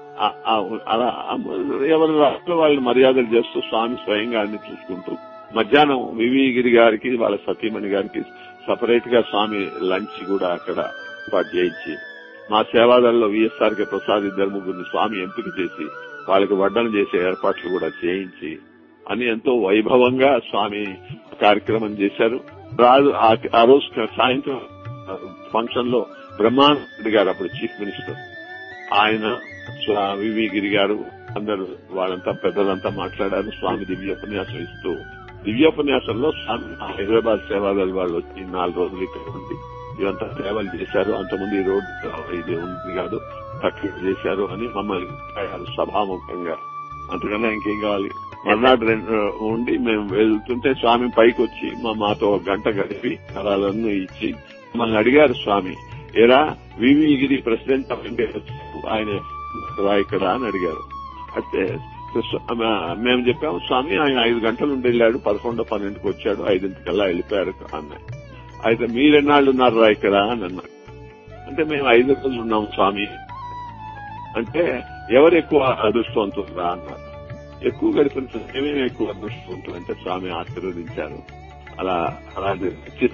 అలా ఎవరి రాష్ట్రంలో వాళ్ళని మర్యాదలు చేస్తూ స్వామి స్వయంగా అన్ని చూసుకుంటూ మధ్యాహ్నం వివిగిరి గారికి వాళ్ళ సతీమణి గారికి సపరేట్ గా స్వామి లంచ్ కూడా అక్కడ ఏర్పాటు చేయించి మా సేవాదాల్లో విఎస్ఆర్కే ప్రసాద్ 2-3 స్వామి ఎంపిక చేసి వాళ్ళకి వడ్డన చేసే ఏర్పాట్లు కూడా చేయించి అని ఎంతో వైభవంగా స్వామి కార్యక్రమం చేశారు. ఆ రోజు సాయంత్రం ఫంక్షన్ లో బ్రహ్మానంద గారు అప్పుడు చీఫ్ మినిస్టర్, ఆయన వివిగిరి గారు అందరూ వాళ్ళంతా పెద్దలంతా మాట్లాడారు. స్వామి దివ్యోపన్యాసం ఇస్తూ దివ్యోపన్యాసంలో స్వామి హైదరాబాద్ సేవాదళ వాళ్ళు వచ్చి 4 రోజులు ఇక్కడ ఉండి ఇదంతా సేవలు చేశారు. అంతకుముందు ఈ రోడ్డు ఇది ఉంది కాదు తక్కువ చేశారు అని మమ్మల్ని సభాముఖంగా. అంతకన్నా ఇంకేం కావాలి. మర్నాడు ఉండి మేము వెళ్తుంటే స్వామి పైకి వచ్చి మాతో 1 గంట గడిపి కళాలన్నీ ఇచ్చి మమ్మల్ని అడిగారు స్వామి, ఏరా వివిగిరి ప్రెసిడెంట్ ఆఫ్ ఇండియా ఆయన రా ఇక్కడ అని అడిగారు. అయితే మేము చెప్పాము స్వామి ఆయన 5 గంటలు ఉండి వెళ్ళాడు, 11-12ంటికి వచ్చాడు, 5ంటికల్లా వెళ్ళిపోయారు అన్నాయి. అయితే మీరెన్నాళ్ళు ఉన్నారా ఇక్కడ అని అన్నారు. అంటే మేము 5 రోజులు ఉన్నాం స్వామి అంటే ఎవరు ఎక్కువ అదృష్టవంతురా అన్నారు. ఎక్కువ గడిపిన మేమేమి ఎక్కువ అదృష్టవంతులు అంటే స్వామి ఆశీర్వదించారు. అలాంటి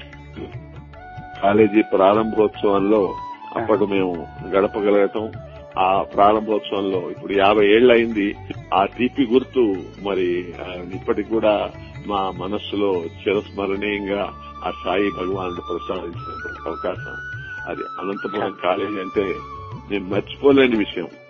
కాలేజీ ప్రారంభోత్సవంలో అప్పటి మేము గడపగలగటం, ఆ ప్రారంభోత్సవంలో ఇప్పుడు 50 ఏళ్లు అయింది. ఆ తీపి గుర్తు మరి ఇప్పటికి కూడా మా మనస్సులో చిరస్మరణీయంగా ఆ సాయి భగవానుడు ప్రసాదించినటువంటి అవకాశం. అది అనంతపురం కాలేజీ అంటే నేను మర్చిపోలేని విషయం.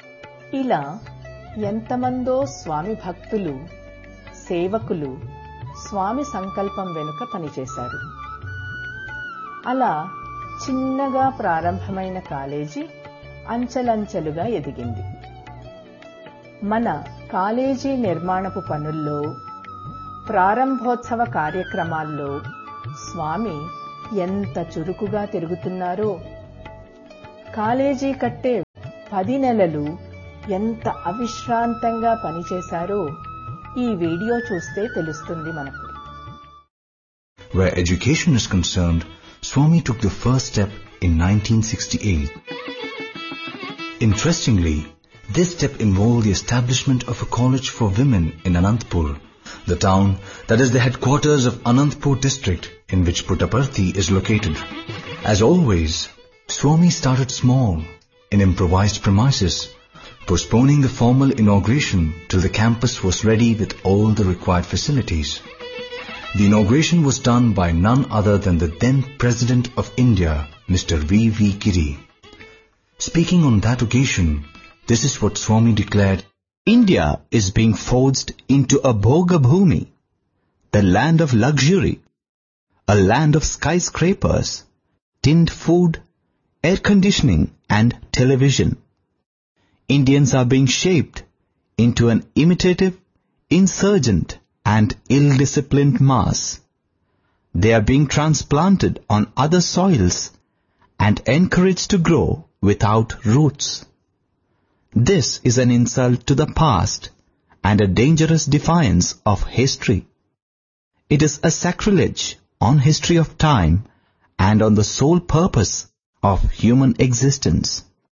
ఇలా ఎంతమందో స్వామి భక్తులు, సేవకులు స్వామి సంకల్పం వెనుక పనిచేశారు. అలా చిన్నగా ప్రారంభమైన కాలేజీ అంచెలంచెలుగా ఎదిగింది. మన కాలేజీ నిర్మాణపు పనుల్లో, ప్రారంభోత్సవ కార్యక్రమాల్లో స్వామి ఎంత చురుకుగా తిరుగుతున్నారో, కాలేజీ కట్టే 10 నెలలు ఎంత అవిశ్రాంతంగా పనిచేశారో ఈ వీడియో చూస్తే తెలుస్తుంది మనకు. Where education is concerned, Swami took the first step in 1968. Interestingly, this step involved the establishment of a college for women in Anantapur, the town that is the headquarters of Anantapur district in which Puttaparthi is located. As always, Swami started small in improvised premises, postponing the formal inauguration till the campus was ready with all the required facilities. The inauguration was done by none other than the then President of India, Mr. V.V. Giri. Speaking on that occasion, this is what Swami declared: India is being forged into a Bhoga Bhumi, the land of luxury, a land of skyscrapers, tinned food, air conditioning and television. Indians are being shaped into an imitative, insurgent and ill-disciplined mass. They are being transplanted on other soils and encouraged to grow without roots. This is an insult to the past and a dangerous defiance of history. It is a sacrilege on history of time and on the sole purpose of human existence.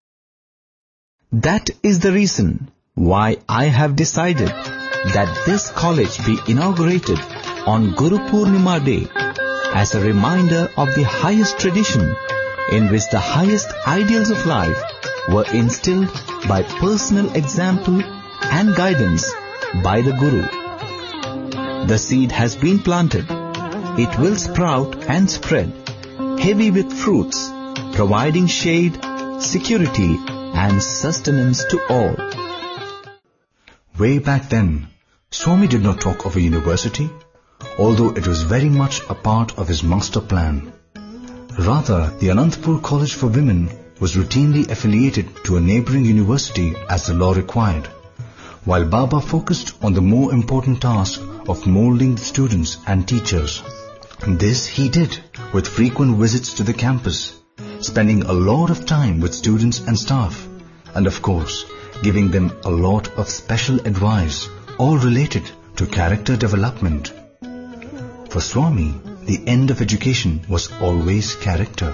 That is the reason why I have decided that this college be inaugurated on Guru Purnima Day as a reminder of the highest tradition in which the highest ideals of life were instilled by personal example and guidance by the Guru. The seed has been planted. It will sprout and spread, heavy with fruits, providing shade, security and sustenance to all. Way back then, Swami did not talk of a university, although it was very much a part of his master plan. Rather, the Anantapur College for Women was routinely affiliated to a neighbouring university as the law required, while Baba focused on the more important task of moulding the students and teachers. This he did with frequent visits to the campus, spending a lot of time with students and staff, and of course, giving them a lot of special advice, all related to character development. For Swami, the end of education was always character.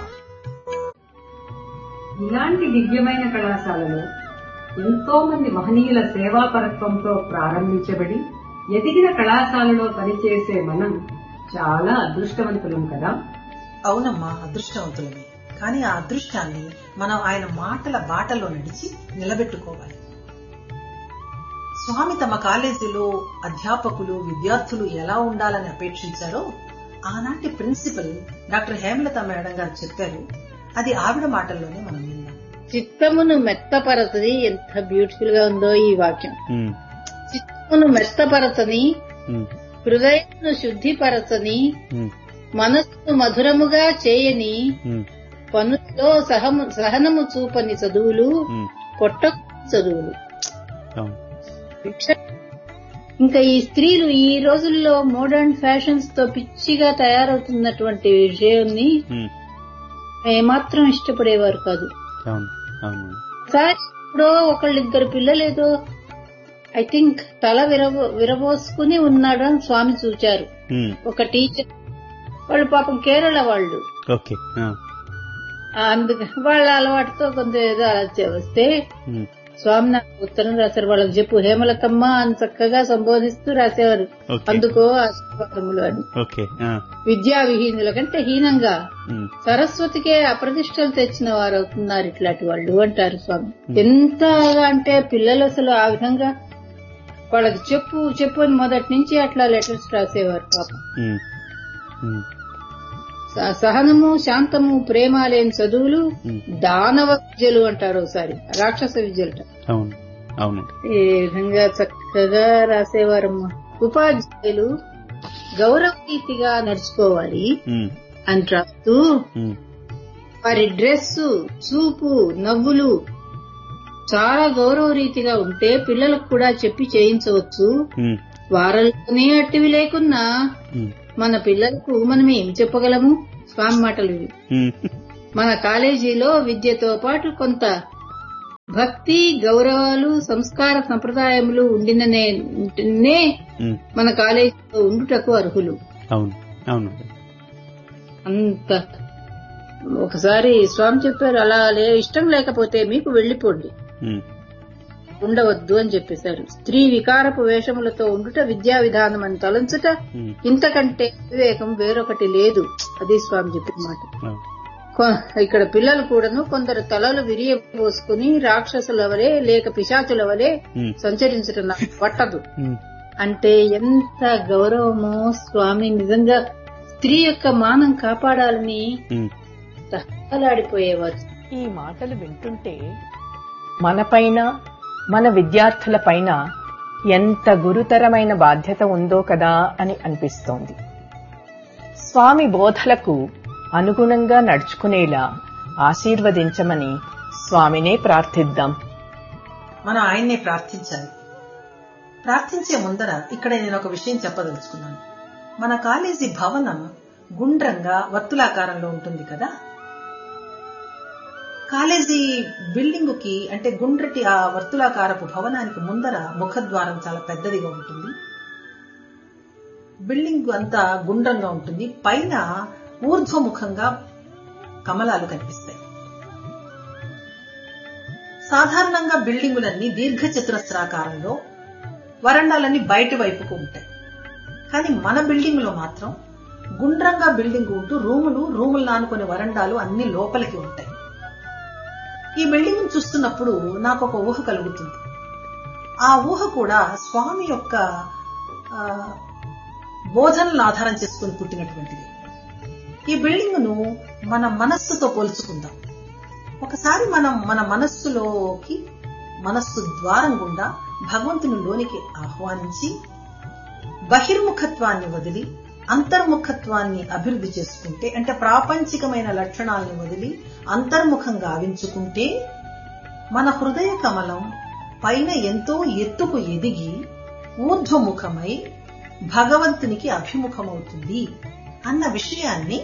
ఇలాంటి దివ్యమైన కళాశాలలో ఎంతో మంది మహనీయుల సేవాపరత్వంతో ప్రారంభించబడి ఎదిగిన కళాశాలలో పనిచేసే మనం చాలా అదృష్టవంతులం కదా. అవునమ్మా, అదృష్టవంతులమే. కానీ ఆ అదృష్టాన్ని మనం ఆయన మాటల బాటలో నడిచి నిలబెట్టుకోవాలి. స్వామి తమ కాలేజీలో అధ్యాపకులు, విద్యార్థులు ఎలా ఉండాలని అపేక్షించారో ఆనాటి ప్రిన్సిపల్ డాక్టర్ హేమలత మేడం గారు చెప్పారు. అది ఆవిడ మాటల్లోనే మనం విన్నాం. చిత్తమును మెత్తపరచని, ఎంత బ్యూటిఫుల్ గా ఉందో ఈ వాక్యం. చిత్తమును మెత్తపరచని, హృదయమును శుద్ధిపరచని, మనస్సును మధురముగా చేయని, పనుల్లో సహనము చూపని చదువులు పొట్ట చదువులు. ఇంకా ఈ స్త్రీలు ఈ రోజుల్లో మోడర్న్ ఫ్యాషన్స్ తో పిచ్చిగా తయారవుతున్నటువంటి విషయాన్ని ఏమాత్రం ఇష్టపడేవారు కాదు. సార్ ఇప్పుడు ఒకళ్ళిద్దరు పిల్లలేదో ఐ థింక్ తల విరబోసుకుని ఉన్నాడని స్వామి చూచారు. ఒక టీచర్ వాళ్ళు పాపం కేరళ వాళ్ళు, అందుకని వాళ్ళ అలవాటుతో కొంత ఏదో అలా వస్తే స్వామి నాకు ఉత్తరం రాశారు. వాళ్ళకి చెప్పు హేమలతమ్మ అని చక్కగా సంబోధిస్తూ రాసేవారు. అందుకో ఆశీర్వాదములు అని. విద్యా విహీనుల కంటే హీనంగా సరస్వతికే అప్రతిష్టలు తెచ్చిన వారు అవుతున్నారు ఇట్లాంటి వాళ్ళు అంటారు స్వామి. ఎంతగా అంటే పిల్లలు అసలు ఆ విధంగా వాళ్ళకి చెప్పు అని మొదటి నుంచి అట్లా లెటర్స్ రాసేవారు పాపం. సహనము, శాంతము, ప్రేమ లేని చదువులు దానవ విద్యలు అంటారు, ఒకసారి రాక్షస విద్యలు. ఈ విధంగా చక్కగా రాసేవారమ్మా. ఉపాధ్యాయులు గౌరవరీతిగా నడుచుకోవాలి అని రాస్తూ వారి డ్రెస్సు, చూపు, నవ్వులు చాలా గౌరవ రీతిగా ఉంటే పిల్లలకు కూడా చెప్పి చేయించవచ్చు. వారంలోనే అట్టివి లేకున్నా మన పిల్లలకు మనం ఏం చెప్పగలము? స్వామి మాటలు ఇవి. మన కాలేజీలో విద్యతో పాటు కొంత భక్తి, గౌరవాలు, సంస్కార సంప్రదాయములు ఉండిననే మన కాలేజీలో ఉండుటకు అర్హులు. అంత ఒకసారి స్వామి చెప్పారు, అలా ఇష్టం లేకపోతే మీకు వెళ్లిపోండి, ఉండవద్దు అని చెప్పేశారు. స్త్రీ వికారపు వేషములతో ఉండుట విద్యా విధానం అని తలంచుట ఇంతకంటే వివేకం వేరొకటి లేదు. అది స్వామి చెప్పిన మాట. ఇక్కడ పిల్లలు కూడాను కొందరు తలలు విరియబోసుకుని రాక్షసుల వలె లేక పిశాచుల వలె సంచరించడం నాకు పట్టదు అంటే ఎంత గౌరవమో. స్వామి నిజంగా స్త్రీ యొక్క మానం కాపాడాలని తహలాడిపోయేవారు. ఈ మాటలు వింటుంటే మనపైన, మన విద్యార్థులపైన ఎంత గురుతరమైన బాధ్యత ఉందో కదా అని అనిపిస్తోంది. స్వామి బోధలకు అనుగుణంగా నడుచుకునేలా ఆశీర్వదించమని స్వామినే ప్రార్థిద్దాం. మనం ఆయన్నే ప్రార్థించాలి. ప్రార్థించే ముందర ఇక్కడ నేను ఒక విషయం చెప్పదలుచుకున్నాను. మన కాలేజీ భవనం గుండ్రంగా వర్తులాకారంలో ఉంటుంది కదా. కాలేజీ బిల్డింగ్ కి అంటే గుండ్రటి ఆ వర్తులాకారపు భవనానికి ముందర ముఖద్వారం చాలా పెద్దదిగా ఉంటుంది. బిల్డింగ్ అంతా గుండ్రంగా ఉంటుంది. పైన ఊర్ధ్వముఖంగా కమలాలు కనిపిస్తాయి. సాధారణంగా బిల్డింగులన్నీ దీర్ఘ చతురస్రాకారంలో, వరండాలన్నీ బయటి వైపుకు ఉంటాయి. కానీ మన బిల్డింగ్ లో మాత్రం గుండ్రంగా బిల్డింగ్ ఉంటూ రూములు నానుకునే వరండాలు అన్ని లోపలికి ఉంటాయి. ఈ బిల్డింగ్ చూస్తున్నప్పుడు నాకు ఒక ఊహ కలుగుతుంది. ఆ ఊహ కూడా స్వామి యొక్క బోధనలను ఆధారం చేసుకుని పుట్టినటువంటిది. ఈ బిల్డింగ్ ను మన మనస్సుతో పోల్చుకుందాం. ఒకసారి మనం మన మనస్సు ద్వారం గుండా భగవంతుని లోనికి ఆహ్వానించి బహిర్ముఖత్వాన్ని వదిలి అంతర్ముఖత్వాన్ని అభివృద్ధి చేసుకుంటే, అంటే ప్రాపంచికమైన లక్షణాలను వదిలి అంతర్ముఖంగా ఆవించుకుంటే మన హృదయ కమలం పైన ఎంతో ఎత్తుకు ఎదిగి ఊర్ధ్వముఖమై భగవంతునికి అభిముఖమవుతుంది అన్న విషయాన్ని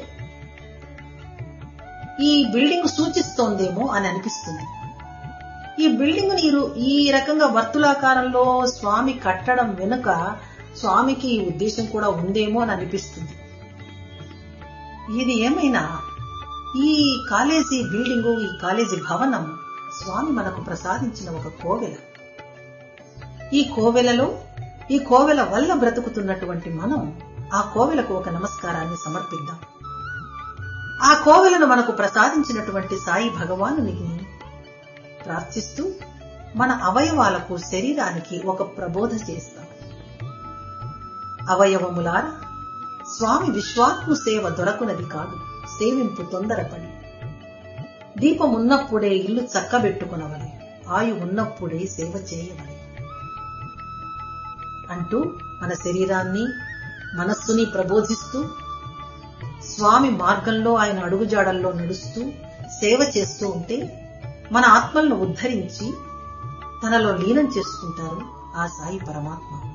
ఈ బిల్డింగ్ సూచిస్తోందేమో అని అనిపిస్తుంది. ఈ బిల్డింగ్ నీరు ఈ రకంగా వర్తులాకారంలో స్వామి కట్టడం వెనుక స్వామికి ఈ ఉద్దేశం కూడా ఉందేమో అని అనిపిస్తుంది. ఇది ఏమైనా ఈ కాలేజీ బిల్డింగు, ఈ కాలేజీ భవనం స్వామి మనకు ప్రసాదించిన ఒక కోవెల. ఈ కోవెల వల్ల బ్రతుకుతున్నటువంటి మనం ఆ కోవెలకు ఒక నమస్కారాన్ని సమర్పిద్దాం. ఆ కోవెలను మనకు ప్రసాదించినటువంటి సాయి భగవానునికి ప్రార్థిస్తూ మన అవయవాలకు, శరీరానికి ఒక ప్రబోధ చేస్తాం. అవయవములారా, స్వామి విశ్వాత్మ సేవ దొరకునది కాదు, సేవింపు తొందరపడి. దీపమున్నప్పుడే ఇల్లు చక్కబెట్టుకునవలే, ఆయు ఉన్నప్పుడే సేవ చేయవలే అంటూ మన శరీరాన్ని, మనస్సుని ప్రబోధిస్తూ స్వామి మార్గంలో, ఆయన అడుగుజాడల్లో నడుస్తూ సేవ చేస్తూ ఉంటే మన ఆత్మలను ఉద్ధరించి తనలో లీనం చేసుకుంటారు ఆ సాయి పరమాత్మ.